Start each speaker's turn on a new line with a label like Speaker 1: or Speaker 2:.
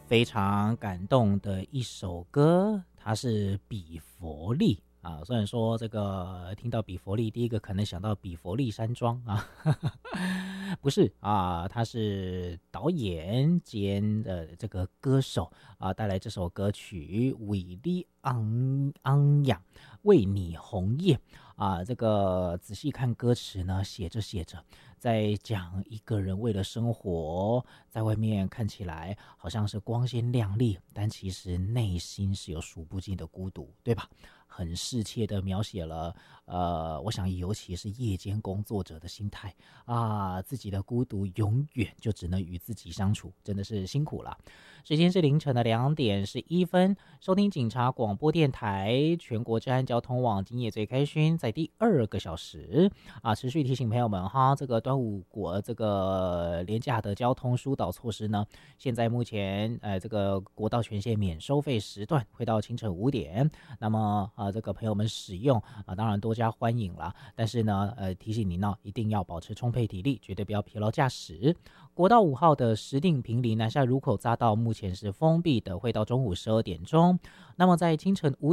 Speaker 1: 非常感动的一首歌，它是比佛利啊。虽然说这个听到比佛利，第一个可能想到比佛利山庄啊，不是啊，他是导演兼的这个歌手啊，带来这首歌曲《为你昂扬，为你红艳》啊。这个仔细看歌词呢，写着写着，在讲一个人为了生活，在外面看起来好像是光鲜亮丽，但其实内心是有数不尽的孤独，对吧？很适切的描写了，我想尤其是夜间工作者的心态啊，自己的孤独永远就只能与自己相处，真的是辛苦了。时间是凌晨的2:11，收听警察广播电台全国治安交通网，今夜最开心，在第2个小时啊，持续提醒朋友们哈，这个端午国这个廉价的交通疏导措施呢，现在目前这个国道全线免收费时段会到清晨5点，那么这个朋友们使用当然多加欢迎啦，但是呢提醒您呢，一定要保持充沛体力，绝对不要疲劳驾驶。国道5号的石碇坪林南下入口匝道目前是封闭的，会到中午12点钟。那么在清晨5